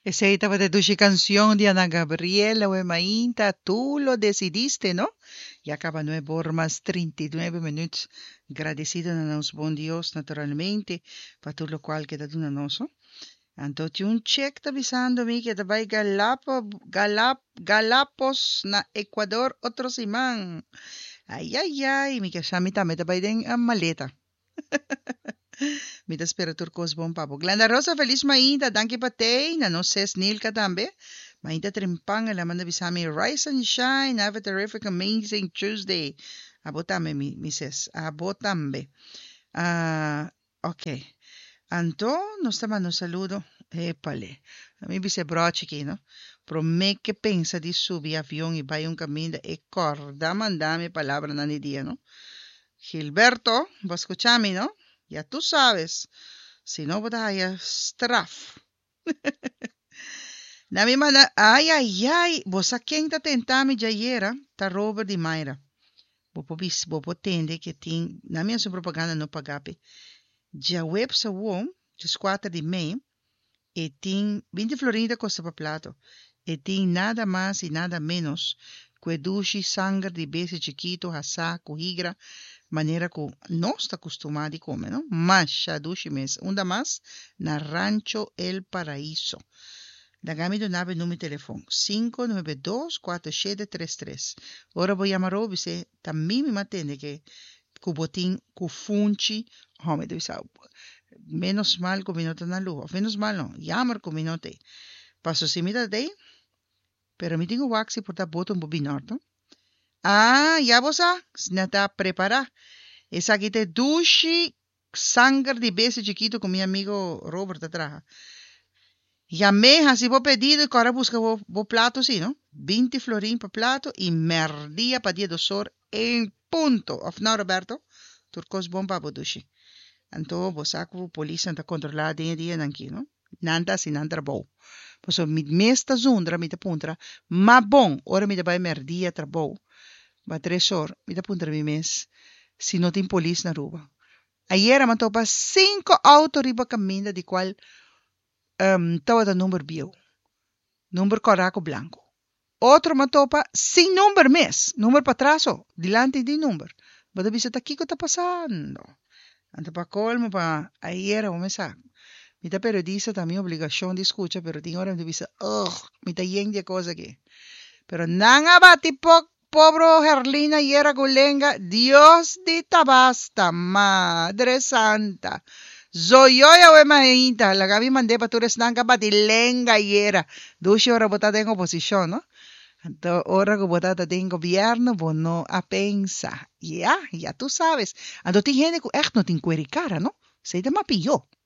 Esa estaba de tu canción de Ana Gabriela, we mainta, tú lo decidiste, ¿no? Y acaba 9 horas 39 minutos. Agradecido a nos bom Dios, naturalmente, para todo lo cual queda de nosso. Entonces, un check está avisando me que vai Galapos na Ecuador otro simán. Ay, ay, ay, mi que chami também vai den a maleta. Me espera turcos bom papo. Glenda Rosa, feliz mainda, danke patay, na no ses Nilka tambe. Mainda trimpang, alamanda bisami, rise and shine, have a terrific, amazing Tuesday. Abotame, mi ses, abotambe. Ok. Anto, nos tama saludo. Epale. A mim se broche aqui, não? Pro me que pensa de subir avião e vai um caminho e corda mandame palavra na dia, não? Gilberto, vos escuchame, ¿no? Ya tú sabes. Si no, vaya straf. Na mi mana, ay, ay, ay. Vos a quem tá tentando já era, tá Robert de Mayra. Bopo tende que tem, na minha sua propaganda no pagape. Já web sa wom, just 4 de maio, e tem 20 florinda costa para plato. E tem nada mais e nada menos que dushi sangue de beijo chiquito, assá, higra, maneira que nós está acostumado a comer, não? Mas, já dushi mês, mais, na Rancho El Paraíso. Dagami do nave número de telefone, 592-4733. Ora vou chamar o você, também me atende que botim, que funchi, homem, deve ser, menos mal que minuto na lua, menos mal não, chamar que minuto. Passo se me dá daí, pero me tenho waxi por dar botão bobinorto. Ah, ya vos na está preparada. Esa aquí te dushi sangre de beijo chiquito con mi amigo Robert atrás. Llamé, así vos pedido y ahora busca vos plato, sí, ¿no? 20 florín por plato y merdía para 10 dosor en punto. Of no, Roberto? Turcos bomba bo dushi. Anto vos saco policía anta controlar día nanki, ¿no? Nanta sin nanta bo. Pues mi mesta zundra mi te puntra, ma bon, ora mi te vai merdía trabo. Va 3 horas, mi te puntra mi mes. Si no tem policía na rua. Ayer me topa 5 autos riba caminho, de qual estava da número bio. Número coraco blanco. Outro me topa sem número mes. Número para trás, delante de número. Mas bisa tá aqui que tá passando. Anta para colmo, para ayer o mensaje. Mi ta periodista também obrigação de escuta, pero tem hora de bisa, mi ta yeng de coisa aqui. Pero nanga ba tipo pobre Herlina y era gulenga, Dios de tabasta, Madre Santa. Zoyoya we mahita, la gabi mande pa tures nanga ba dilenga y era. 12 horas botada en oposición, ¿no? Entonces, ahora que botada en gobierno, bueno, a pensar. Ya tú sabes. Entonces, tiene gente que echt no tiene cara, ¿no? Se te mapilló.